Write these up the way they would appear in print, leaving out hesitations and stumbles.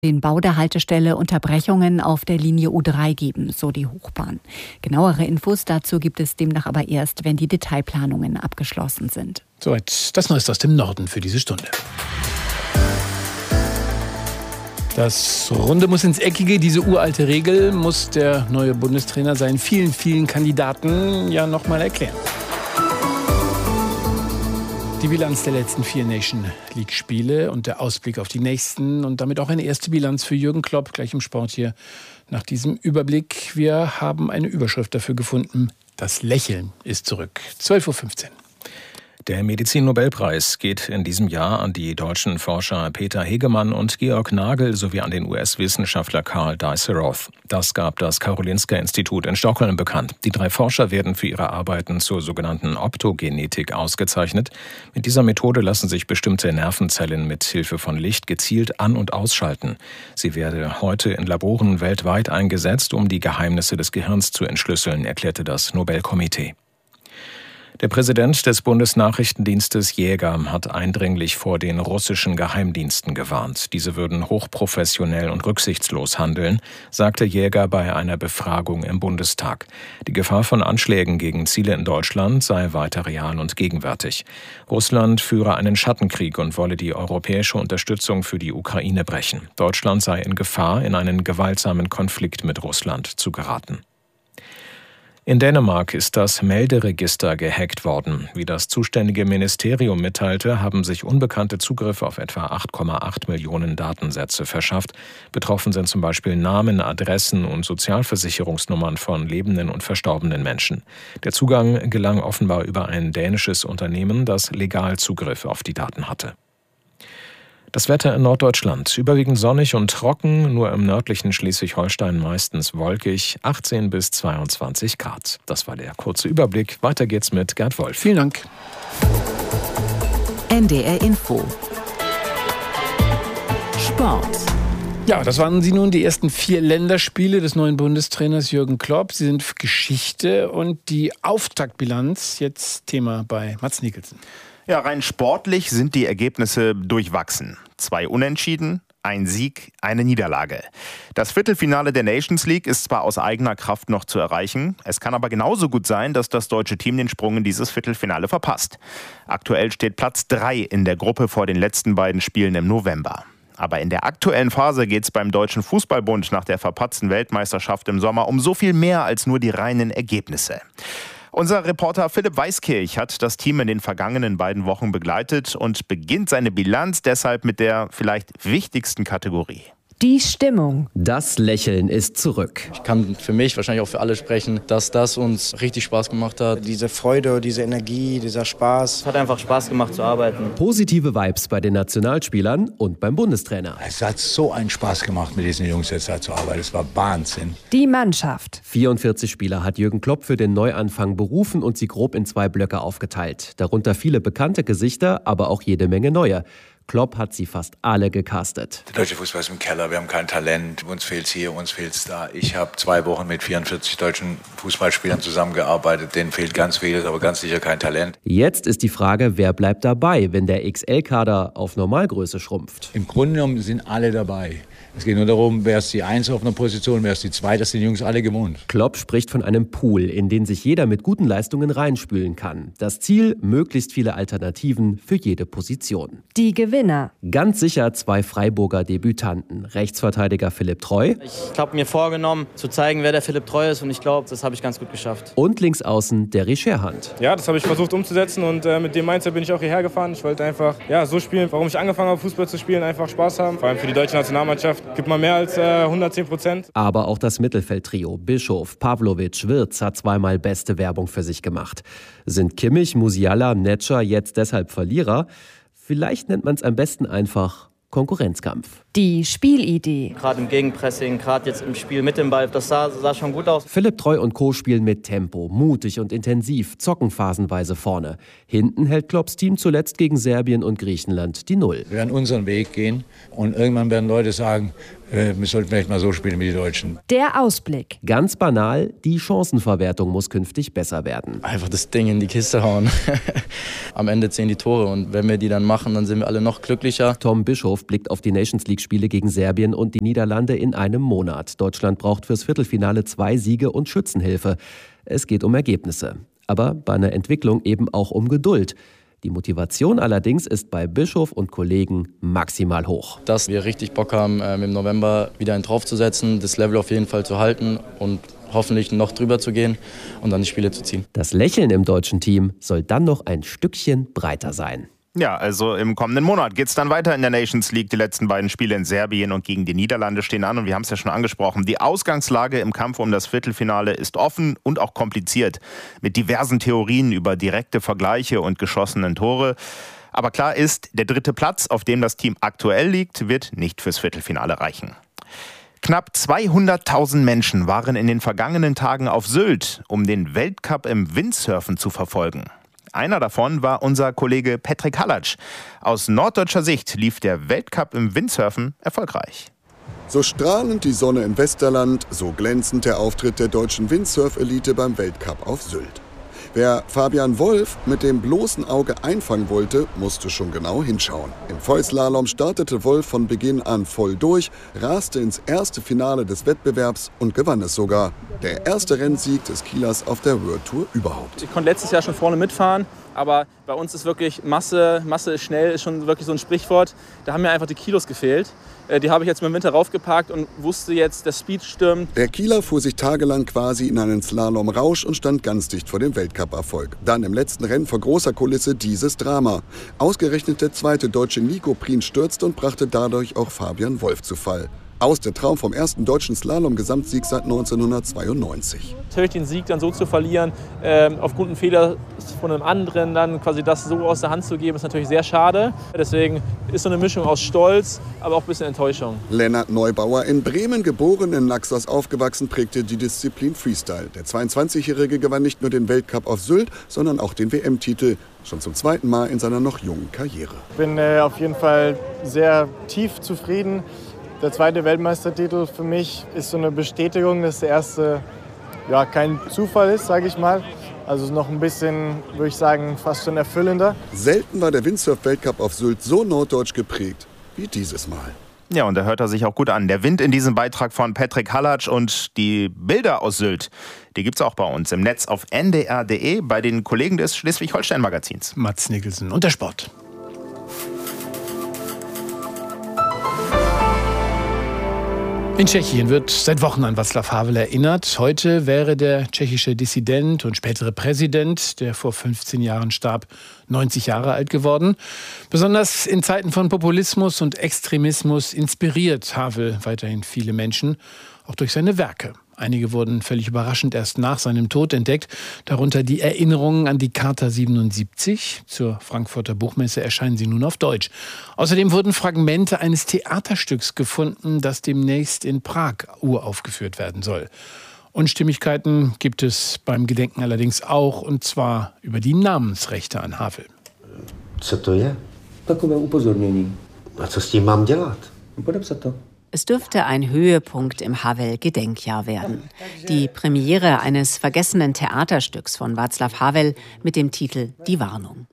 Den Bau der Haltestelle Unterbrechungen auf der Linie U3 geben, so die Hochbahn. Genauere Infos dazu gibt es demnach aber erst, wenn die Detailplanungen abgeschlossen sind. Soweit das Neueste aus dem Norden für diese Stunde. Das Runde muss ins Eckige. Diese uralte Regel muss der neue Bundestrainer seinen vielen, vielen Kandidaten ja nochmal erklären. Die Bilanz der letzten 4 Nation-League-Spiele und der Ausblick auf die nächsten und damit auch eine erste Bilanz für Jürgen Klopp gleich im Sport hier nach diesem Überblick. Wir haben eine Überschrift dafür gefunden: Das Lächeln ist zurück. 12:15 Uhr. Der Medizin-Nobelpreis geht in diesem Jahr an die deutschen Forscher Peter Hegemann und Georg Nagel sowie an den US-Wissenschaftler Carl Dice-Roth. Das gab das Karolinska-Institut in Stockholm bekannt. Die 3 Forscher werden für ihre Arbeiten zur sogenannten Optogenetik ausgezeichnet. Mit dieser Methode lassen sich bestimmte Nervenzellen mit Hilfe von Licht gezielt an- und ausschalten. Sie werde heute in Laboren weltweit eingesetzt, um die Geheimnisse des Gehirns zu entschlüsseln, erklärte das Nobelkomitee. Der Präsident des Bundesnachrichtendienstes Jäger hat eindringlich vor den russischen Geheimdiensten gewarnt. Diese würden hochprofessionell und rücksichtslos handeln, sagte Jäger bei einer Befragung im Bundestag. Die Gefahr von Anschlägen gegen Ziele in Deutschland sei weiter real und gegenwärtig. Russland führe einen Schattenkrieg und wolle die europäische Unterstützung für die Ukraine brechen. Deutschland sei in Gefahr, in einen gewaltsamen Konflikt mit Russland zu geraten. In Dänemark ist das Melderegister gehackt worden. Wie das zuständige Ministerium mitteilte, haben sich Unbekannte Zugriff auf etwa 8,8 Millionen Datensätze verschafft. Betroffen sind zum Beispiel Namen, Adressen und Sozialversicherungsnummern von lebenden und verstorbenen Menschen. Der Zugang gelang offenbar über ein dänisches Unternehmen, das legal Zugriff auf die Daten hatte. Das Wetter in Norddeutschland: überwiegend sonnig und trocken, nur im nördlichen Schleswig-Holstein meistens wolkig, 18 bis 22 Grad. Das war der kurze Überblick. Weiter geht's mit Gerd Wolf. Vielen Dank. NDR Info. Sport. Ja, das waren sie nun, die ersten 4 Länderspiele des neuen Bundestrainers Jürgen Klopp. Sie sind Geschichte und die Auftaktbilanz jetzt Thema bei Mads Nicholson. Ja, rein sportlich sind die Ergebnisse durchwachsen. 2 Unentschieden, 1 Sieg, 1 Niederlage. Das Viertelfinale der Nations League ist zwar aus eigener Kraft noch zu erreichen, es kann aber genauso gut sein, dass das deutsche Team den Sprung in dieses Viertelfinale verpasst. Aktuell steht Platz 3 in der Gruppe vor den letzten beiden Spielen im November. Aber in der aktuellen Phase geht es beim Deutschen Fußballbund nach der verpatzten Weltmeisterschaft im Sommer um so viel mehr als nur die reinen Ergebnisse. Unser Reporter Philipp Weiskirch hat das Team in den vergangenen beiden Wochen begleitet und beginnt seine Bilanz deshalb mit der vielleicht wichtigsten Kategorie: die Stimmung. Das Lächeln ist zurück. Ich kann für mich, wahrscheinlich auch für alle sprechen, dass das uns richtig Spaß gemacht hat. Diese Freude, diese Energie, dieser Spaß. Es hat einfach Spaß gemacht zu arbeiten. Positive Vibes bei den Nationalspielern und beim Bundestrainer. Es hat so einen Spaß gemacht, mit diesen Jungs jetzt zu arbeiten. Es war Wahnsinn. Die Mannschaft. 44 Spieler hat Jürgen Klopp für den Neuanfang berufen und sie grob in 2 Blöcke aufgeteilt. Darunter viele bekannte Gesichter, aber auch jede Menge neue. Klopp hat sie fast alle gecastet. Der deutsche Fußball ist im Keller, wir haben kein Talent, uns fehlt's hier, uns fehlt's da. Ich habe 2 Wochen mit 44 deutschen Fußballspielern zusammengearbeitet, denen fehlt ganz vieles, aber ganz sicher kein Talent. Jetzt ist die Frage, wer bleibt dabei, wenn der XL-Kader auf Normalgröße schrumpft? Im Grunde genommen sind alle dabei. Es geht nur darum, wer ist die 1 auf einer Position, wer ist die 2, das sind die Jungs alle gewohnt. Klopp spricht von einem Pool, in den sich jeder mit guten Leistungen reinspülen kann. Das Ziel: möglichst viele Alternativen für jede Position. Die Gewinner. Ganz sicher 2 Freiburger Debütanten. Rechtsverteidiger Philipp Treu. Ich habe mir vorgenommen, zu zeigen, wer der Philipp Treu ist, und ich glaube, das habe ich ganz gut geschafft. Und links außen Derry Scherhand. Ja, das habe ich versucht umzusetzen und mit dem Mindset bin ich auch hierher gefahren. Ich wollte einfach so spielen, warum ich angefangen habe, Fußball zu spielen, einfach Spaß haben. Vor allem für die deutsche Nationalmannschaft gibt man mehr als 110%. Aber auch das Mittelfeldtrio Bischof, Pavlovic, Wirtz hat 2-mal beste Werbung für sich gemacht. Sind Kimmich, Musiala, Netscher jetzt deshalb Verlierer? Vielleicht nennt man es am besten einfach Konkurrenzkampf. Die Spielidee. Gerade im Gegenpressing, gerade jetzt im Spiel mit dem Ball, das sah schon gut aus. Philipp Treu und Co. spielen mit Tempo, mutig und intensiv, zocken phasenweise vorne. Hinten hält Klopps Team zuletzt gegen Serbien und Griechenland die Null. Wir werden unseren Weg gehen und irgendwann werden Leute sagen, Wir sollten vielleicht mal so spielen wie die Deutschen. Der Ausblick. Ganz banal, die Chancenverwertung muss künftig besser werden. Einfach das Ding in die Kiste hauen. Am Ende zählen die Tore und wenn wir die dann machen, dann sind wir alle noch glücklicher. Tom Bischof blickt auf die Nations League-Spiele gegen Serbien und die Niederlande in einem Monat. Deutschland braucht fürs Viertelfinale 2 Siege und Schützenhilfe. Es geht um Ergebnisse. Aber bei einer Entwicklung eben auch um Geduld. Die Motivation allerdings ist bei Bischof und Kollegen maximal hoch. Dass wir richtig Bock haben, im November wieder einen draufzusetzen, das Level auf jeden Fall zu halten und hoffentlich noch drüber zu gehen und dann die Spiele zu ziehen. Das Lächeln im deutschen Team soll dann noch ein Stückchen breiter sein. Ja, also im kommenden Monat geht es dann weiter in der Nations League. Die letzten beiden Spiele in Serbien und gegen die Niederlande stehen an und wir haben es ja schon angesprochen. Die Ausgangslage im Kampf um das Viertelfinale ist offen und auch kompliziert. Mit diversen Theorien über direkte Vergleiche und geschossenen Tore. Aber klar ist, der 3. Platz, auf dem das Team aktuell liegt, wird nicht fürs Viertelfinale reichen. Knapp 200.000 Menschen waren in den vergangenen Tagen auf Sylt, um den Weltcup im Windsurfen zu verfolgen. Einer davon war unser Kollege Petrik Halatsch. Aus norddeutscher Sicht lief der Weltcup im Windsurfen erfolgreich. So strahlend die Sonne in Westerland, so glänzend der Auftritt der deutschen Windsurf-Elite beim Weltcup auf Sylt. Wer Fabian Wolf mit dem bloßen Auge einfangen wollte, musste schon genau hinschauen. Im Vollslalom startete Wolf von Beginn an voll durch, raste ins erste Finale des Wettbewerbs und gewann es sogar. Der erste Rennsieg des Kielers auf der World Tour überhaupt. Ich konnte letztes Jahr schon vorne mitfahren, aber bei uns ist wirklich Masse ist schnell, ist schon wirklich so ein Sprichwort. Da haben mir einfach die Kilos gefehlt. Die habe ich jetzt im Winter raufgepackt und wusste jetzt, der Speed stimmt. Der Kieler fuhr sich tagelang quasi in einen Slalom-Rausch und stand ganz dicht vor dem Weltcup-Erfolg. Dann im letzten Rennen vor großer Kulisse dieses Drama. Ausgerechnet der zweite Deutsche Nico Prien stürzte und brachte dadurch auch Fabian Wolf zu Fall. Aus der Traum vom ersten deutschen Slalom-Gesamtsieg seit 1992. Natürlich den Sieg dann so zu verlieren, aufgrund eines Fehlers von einem anderen, dann quasi das so aus der Hand zu geben, ist natürlich sehr schade. Deswegen ist so eine Mischung aus Stolz, aber auch ein bisschen Enttäuschung. Lennart Neubauer, in Bremen geboren, in Naxos aufgewachsen, prägte die Disziplin Freestyle. Der 22-Jährige gewann nicht nur den Weltcup auf Sylt, sondern auch den WM-Titel. Schon zum zweiten Mal in seiner noch jungen Karriere. Ich bin auf jeden Fall sehr tief zufrieden. Der zweite Weltmeistertitel für mich ist so eine Bestätigung, dass der erste kein Zufall ist, sage ich mal. Also noch ein bisschen, würde ich sagen, fast schon erfüllender. Selten war der Windsurf-Weltcup auf Sylt so norddeutsch geprägt wie dieses Mal. Ja, und da hört er sich auch gut an. Der Wind in diesem Beitrag von Petrik Halatsch und die Bilder aus Sylt, die gibt's auch bei uns im Netz auf ndr.de bei den Kollegen des Schleswig-Holstein-Magazins. Mats Nicholson und der Sport. In Tschechien wird seit Wochen an Václav Havel erinnert. Heute wäre der tschechische Dissident und spätere Präsident, der vor 15 Jahren starb, 90 Jahre alt geworden. Besonders in Zeiten von Populismus und Extremismus inspiriert Havel weiterhin viele Menschen, auch durch seine Werke. Einige wurden völlig überraschend erst nach seinem Tod entdeckt, darunter die Erinnerungen an die Charta 77. Zur Frankfurter Buchmesse erscheinen sie nun auf Deutsch. Außerdem wurden Fragmente eines Theaterstücks gefunden, das demnächst in Prag uraufgeführt werden soll. Unstimmigkeiten gibt es beim Gedenken allerdings auch, und zwar über die Namensrechte an Havel. Co to je? Takové upozornění. A co s tím mám dělat? Podepsat to. Es dürfte ein Höhepunkt im Havel-Gedenkjahr werden. Die Premiere eines vergessenen Theaterstücks von Václav Havel mit dem Titel Die Warnung.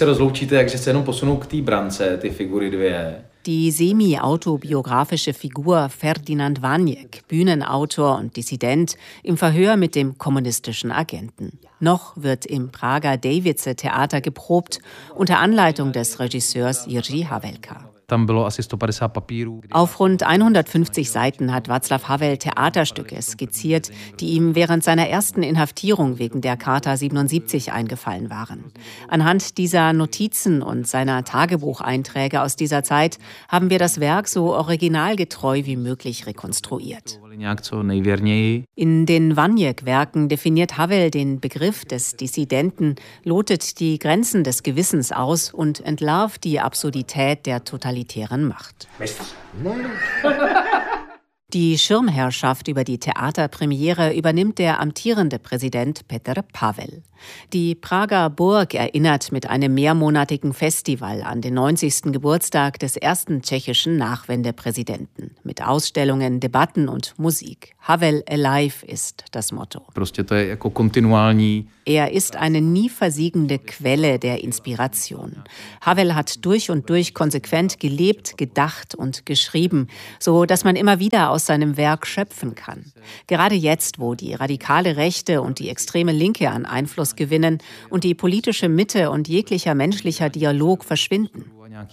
Die semi-autobiografische Figur Ferdinand Vaněk, Bühnenautor und Dissident, im Verhör mit dem kommunistischen Agenten. Noch wird im Prager Davice-Theater geprobt, unter Anleitung des Regisseurs Jiří Havelka. Auf rund 150 Seiten hat Václav Havel Theaterstücke skizziert, die ihm während seiner ersten Inhaftierung wegen der Charta 77 eingefallen waren. Anhand dieser Notizen und seiner Tagebucheinträge aus dieser Zeit haben wir das Werk so originalgetreu wie möglich rekonstruiert. In den Vaněk-Werken definiert Havel den Begriff des Dissidenten, lotet die Grenzen des Gewissens aus und entlarvt die Absurdität der totalitären Macht. Die Schirmherrschaft über die Theaterpremiere übernimmt der amtierende Präsident Petr Pavel. Die Prager Burg erinnert mit einem mehrmonatigen Festival an den 90. Geburtstag des ersten tschechischen Nachwendepräsidenten. Mit Ausstellungen, Debatten und Musik. Havel Alive ist das Motto. Er ist eine nie versiegende Quelle der Inspiration. Havel hat durch und durch konsequent gelebt, gedacht und geschrieben, so dass man immer wieder aus seinem Werk schöpfen kann. Gerade jetzt, wo die radikale Rechte und die extreme Linke an Einfluss gewinnen und die politische Mitte und jeglicher menschlicher Dialog verschwinden.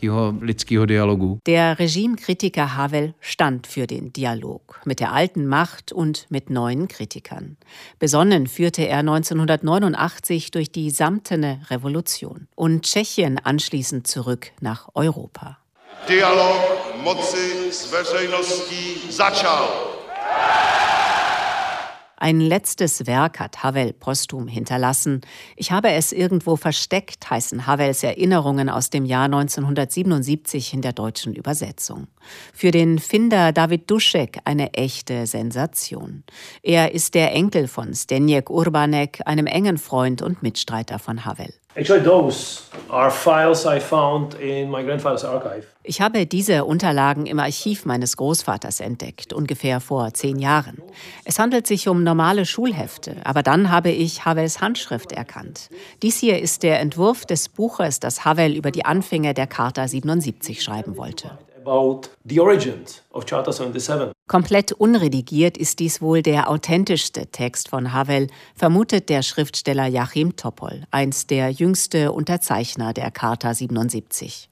Der Regimekritiker Havel stand für den Dialog mit der alten Macht und mit neuen Kritikern. Besonnen führte er 1989 durch die samtene Revolution und Tschechien anschließend zurück nach Europa. Dialog moci s veřejností začal. Ein letztes Werk hat Havel posthum hinterlassen. Ich habe es irgendwo versteckt, heißen Havels Erinnerungen aus dem Jahr 1977 in der deutschen Übersetzung. Für den Finder David Dušek eine echte Sensation. Er ist der Enkel von Zdeněk Urbanek, einem engen Freund und Mitstreiter von Havel. Actually, those are files I found in my grandfather's archive. Ich habe diese Unterlagen im Archiv meines Großvaters entdeckt, ungefähr vor 10 Jahren. Es handelt sich um normale Schulhefte, aber dann habe ich Havels Handschrift erkannt. Dies hier ist der Entwurf des Buches, das Havel über die Anfänge der Charta 77 schreiben wollte. About the origins of Charta 77. Komplett unredigiert ist dies wohl der authentischste Text von Havel, vermutet der Schriftsteller Jachim Topol, einst der jüngste Unterzeichner der Charta 77.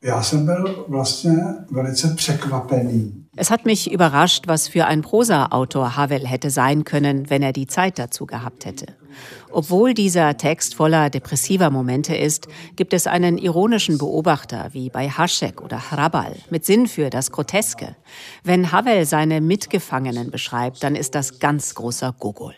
Es hat mich überrascht, was für ein Prosaautor Havel hätte sein können, wenn er die Zeit dazu gehabt hätte. Obwohl dieser Text voller depressiver Momente ist, gibt es einen ironischen Beobachter wie bei Hašek oder Hrabal mit Sinn für das Groteske. Wenn Havel seine Mitgefangenen beschreibt, dann ist das ganz großer Gogol.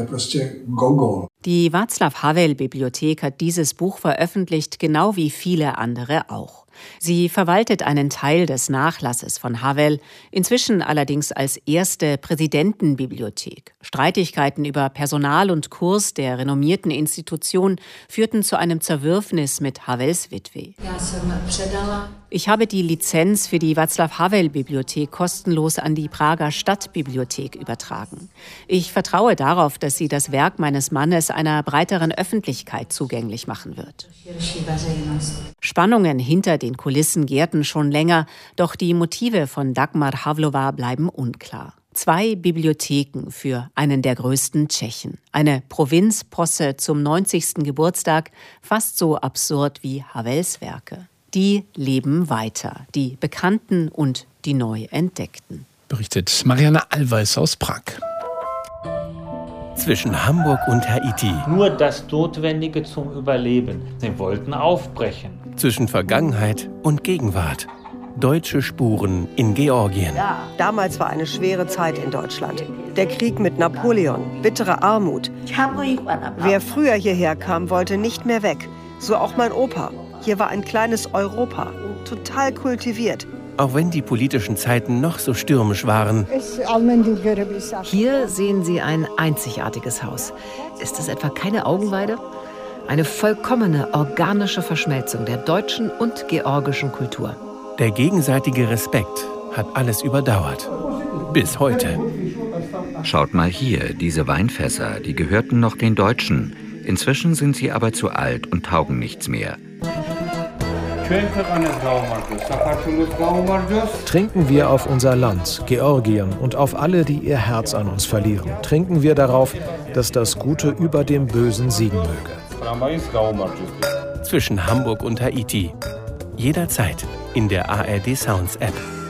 Die Václav-Havel-Bibliothek hat dieses Buch veröffentlicht, genau wie viele andere auch. Sie verwaltet einen Teil des Nachlasses von Havel, inzwischen allerdings als erste Präsidentenbibliothek. Streitigkeiten über Personal und Kurs der renommierten Institution führten zu einem Zerwürfnis mit Havels Witwe. Ich habe die Lizenz für die Václav-Havel-Bibliothek kostenlos an die Prager Stadtbibliothek übertragen. Ich vertraue darauf, dass sie das Werk meines Mannes einer breiteren Öffentlichkeit zugänglich machen wird. Spannungen hinter den Kulissen gärten schon länger, doch die Motive von Dagmar Havlova bleiben unklar. 2 Bibliotheken für einen der größten Tschechen. Eine Provinzposse zum 90. Geburtstag, fast so absurd wie Havels Werke. Die leben weiter, die Bekannten und die neu Entdeckten. Berichtet Marianne Allweis aus Prag. Zwischen Hamburg und Haiti. Nur das Notwendige zum Überleben. Sie wollten aufbrechen. Zwischen Vergangenheit und Gegenwart. Deutsche Spuren in Georgien. Damals war eine schwere Zeit in Deutschland. Der Krieg mit Napoleon, bittere Armut. Wer früher hierher kam, wollte nicht mehr weg. So auch mein Opa. Hier war ein kleines Europa, total kultiviert. Auch wenn die politischen Zeiten noch so stürmisch waren. Hier sehen Sie ein einzigartiges Haus. Ist es etwa keine Augenweide? Eine vollkommene organische Verschmelzung der deutschen und georgischen Kultur. Der gegenseitige Respekt hat alles überdauert. Bis heute. Schaut mal hier, diese Weinfässer, die gehörten noch den Deutschen. Inzwischen sind sie aber zu alt und taugen nichts mehr. Trinken wir auf unser Land, Georgien, und auf alle, die ihr Herz an uns verlieren. Trinken wir darauf, dass das Gute über dem Bösen siegen möge. Zwischen Hamburg und Haiti. Jederzeit in der ARD Sounds App.